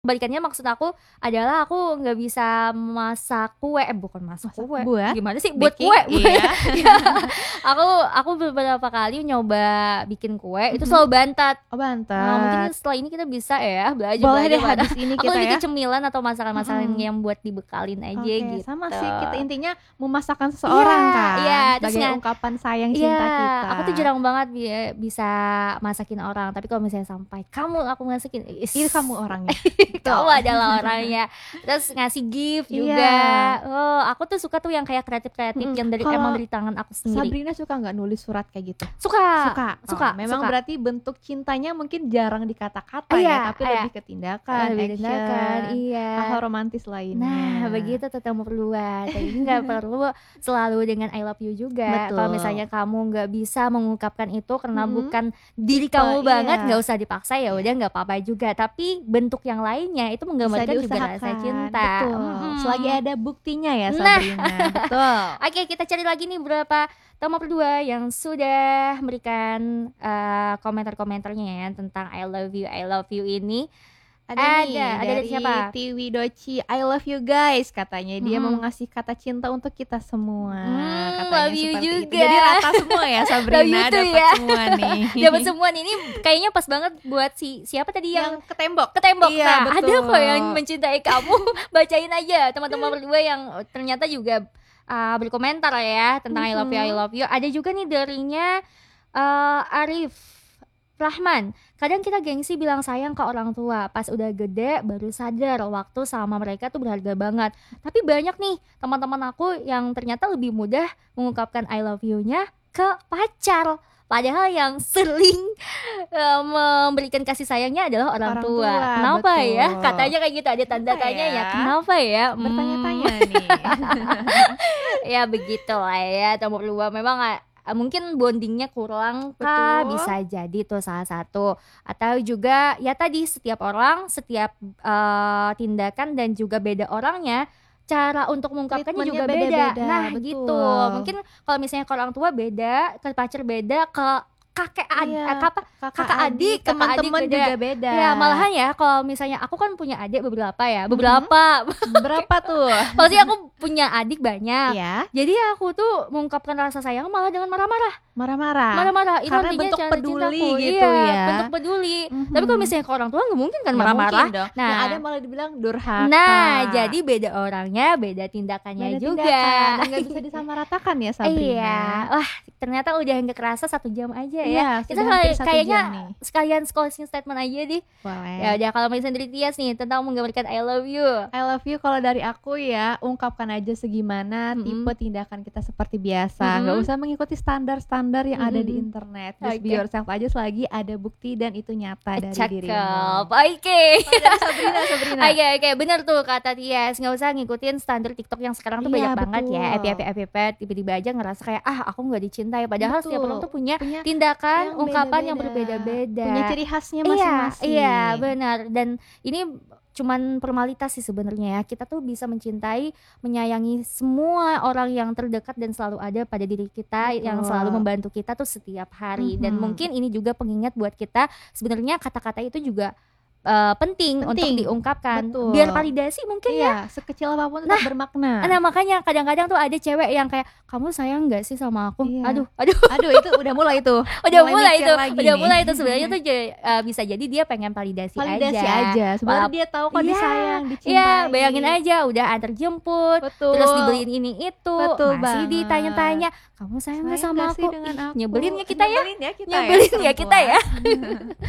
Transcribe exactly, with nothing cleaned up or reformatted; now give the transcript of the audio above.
Kebalikannya maksud aku adalah aku nggak bisa masak kue, eh bukan masak Masak kue, buat? gimana sih buat Baking? kue? Iya. Iya, aku aku beberapa kali nyoba bikin kue itu Mhm. selalu bantat. Oh Nah, mungkin bantat. setelah ini kita bisa ya belajar Boleh belajar deh bareng. habis ini Aku kita lebih ke ya. cemilan atau masakan-masakan Mhm. yang buat dibekalin aja Oke, gitu. sama sih kita intinya memasakkan Iya seseorang iya, kan, terus sebagai nga ungkapan sayang iya, cinta kita. aku tuh jarang banget bi bisa masakin orang, tapi kalau misalnya sampai, "Kamu aku masakin," is Itu kamu orangnya, kamu betul. adalah orangnya. Terus ngasih gift juga, Iya. oh aku tuh suka tuh yang kayak kreatif-kreatif Mhm, yang dari emang kalau dari tangan aku sendiri. Sabrina suka nggak nulis surat kayak gitu? Suka Suka? suka Oh, memang suka. berarti bentuk cintanya mungkin jarang di kata-kata Iya ya, tapi iya. lebih ke tindakan, Lebih tindakan, action, iya. hal-hal romantis Nah, lainnya. begitu tuh nomor dua. Jadi nggak perlu selalu dengan I love you juga. Kalau Betul. misalnya kamu nggak bisa mengungkapkan itu karena Mhm. bukan diri Tipe, kamu banget, iya. nggak usah dipaksa, ya udah Iya. nggak apa-apa juga. Tapi bentuk yang lainnya itu Bisa menggambarkan juga rasa diusahakan, cinta. betul. Selagi Mhm. ada buktinya ya Nah, Sabrina, betul. oke kita cari lagi nih berapa nomor dua yang sudah memberikan, eee, komentar-komentarnya ya tentang I love you I love you ini. Ada nih Ada, ada dari dari siapa? Tiwi Doci, "I love you guys," katanya dia mau Mhm. ngasih kata cinta untuk kita semua, Mmm, katanya love you seperti itu. juga. Jadi rata semua ya Love you Sabrina, too dapat ya. semua nih. Dapat semua nih, ini kayaknya pas banget buat si siapa tadi yang Yang ke tembok? ke tembok. Iya, Nah, ada betul. kok yang mencintai kamu, bacain aja teman-teman berdua yang ternyata juga, eee, berkomentar ya tentang I love you I Mhm. love you. Ada juga nih darinya, eee, Arif Rahman, "Kadang kita gengsi bilang sayang ke orang tua, pas udah gede baru sadar waktu sama mereka tuh berharga banget." Tapi banyak nih teman-teman aku yang ternyata lebih mudah mengungkapkan I love you-nya ke pacar. Padahal yang sering, eee, memberikan kasih sayangnya adalah orang Orang tua. tua, Kenapa ya? betul. Katanya kayak gitu, ada tanda Kenapa tanya ya, ya? kenapa ya? Mmm. Bertanya-tanya nih. Ya begitulah ya nomor dua memang a mungkin bonding-nya kurang kah, Betul. bisa jadi tuh salah satu. Atau juga ya tadi setiap orang, setiap, eee, tindakan dan juga beda orangnya, cara untuk mengungkapkannya Treatment-nya juga beda. beda-beda, Nah gitu, betul. mungkin kalau misalnya ke orang tua beda, ke pacar beda, ke kakek ad Iya, eh, apa, kakak kakak adik, adik kakak adik teman-teman beda. juga beda. Ya malahan ya kalau misalnya aku kan punya adik beberapa ya, Mhm. beberapa. Berapa tuh? Maksudnya aku punya adik banyak. Iya. Jadi aku tuh mengungkapkan rasa sayang malah dengan marah-marah. Marah-marah? Marah-marah, itu Karena artinya bentuk cara peduli cintaku. gitu Iya, ya? bentuk peduli. Mhm. Tapi kalau misalnya ke orang tua nggak mungkin kan Nggak marah-marah. mungkin dong, Nah, yang ada malah dibilang durhaka. nah jadi beda orangnya, beda Beda tindakannya juga. tindakan dan nggak bisa disamaratakan ya Sabrina. Iya, wah ternyata udah nggak kerasa satu jam aja Iya, ya. Kita sudah kay hampir satu kayaknya jam nih. sekalian closing statement aja deh. Boleh. Ya udah kalau misalnya dari Tias nih tentang menggambarkan I love you. I love you kalau dari aku ya, ungkapkan aja segimana Mhm. tipe tindakan kita seperti biasa, nggak Mhm. usah mengikuti standar-standar yang ada di Mhm. internet. Just be Oke. yourself aja selagi ada bukti dan itu nyata dari Cakep, dirimu. oke. Kalau dari Sabrina, Sabrina? Oke oke, bener tuh kata Tias, nggak usah ngikutin standar TikTok yang sekarang tuh Iya, banyak banget ya, betul. epi-epi-epi tiba-tiba aja ngerasa kayak, "Ah aku nggak dicintai." Padahal setiap orang Betul, tuh punya punya tindakan, yang ungkapan yang beda-beda, berbeda-beda. punya ciri khasnya Iya masing-masing. iya benar, dan ini cuman formalitas sih sebenarnya ya. Kita tuh bisa mencintai, menyayangi semua orang yang terdekat dan selalu ada pada diri kita, yang selalu Betul. membantu kita tuh setiap hari. Dan Mhm. mungkin ini juga pengingat buat kita, sebenarnya kata-kata itu juga, eee, penting untuk Penting, diungkapkan. betul. Biar validasi mungkin ya. Iya, sekecil apapun Nah, tetap bermakna. nah makanya kadang-kadang tuh ada cewek yang kayak, "Kamu sayang nggak sih sama aku?" Iya. Aduh aduh. Aduh itu udah mulai tuh, Udah mulai mulai mikir itu lagi udah nih. mulai itu sebenarnya tuh ja eee, bisa jadi dia pengen validasi, Validasi aja. aja, sebenarnya Walap dia tahu kok iya, disayang, iya dicintai. bayangin aja udah antar jemput, Betul. terus dibeliin ini itu, Betul masih banget. ditanya-tanya, "Kamu sayang nggak Sayang sama nggak sih aku?" dengan Ih, aku? nyebelin ya kita ya. Nyebelin ya kita ya, Nyebelin ya kita ya. perempuan.